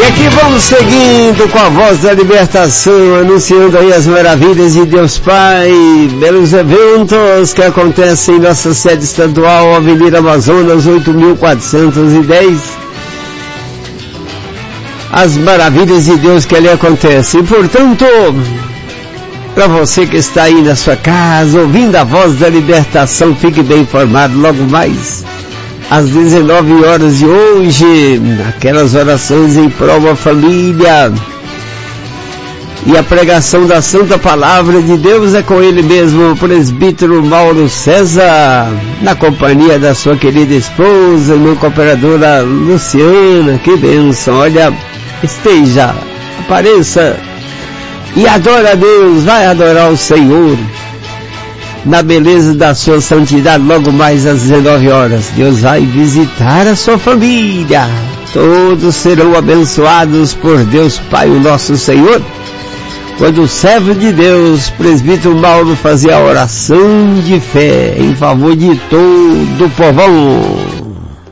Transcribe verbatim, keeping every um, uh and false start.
E aqui vamos seguindo com a voz da libertação, anunciando aí as maravilhas de Deus Pai, belos eventos que acontecem em nossa sede estadual, Avenida Amazonas, oito mil quatrocentos e dez. As maravilhas de Deus que ali acontecem. E, portanto, para você que está aí na sua casa, ouvindo a voz da libertação, fique bem informado logo mais às dezenove horas de hoje, aquelas orações em prol da família e a pregação da Santa Palavra de Deus é com ele mesmo, o presbítero Mauro César, na companhia da sua querida esposa, minha cooperadora Luciana. Que bênção! Olha, esteja, apareça e adora a Deus, vai adorar o Senhor na beleza da sua santidade. Logo mais às dezenove horas, Deus vai visitar a sua família. Todos serão abençoados por Deus Pai, o nosso Senhor, quando o servo de Deus, presbítero Mauro, fazia a oração de fé em favor de todo o povão.